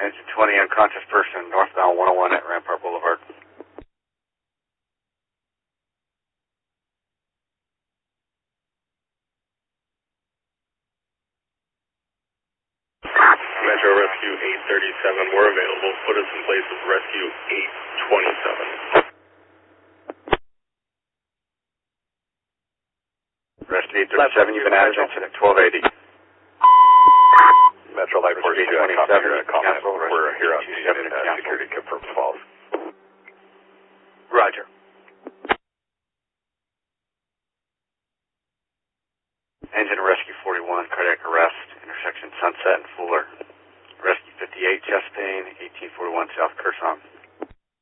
Engine 20, unconscious person, northbound 101 at Rampart Boulevard. Metro Rescue 837, we're available. Put us in place of Rescue 827. Rescue 837, you've been added to incident 1280. Metro Light Force 2, comment. We're here on security confirmed falls. Roger. Engine Rescue 41, cardiac arrest, intersection Sunset and Fuller. Rescue 58, chest pain, 1841 South Kershaw.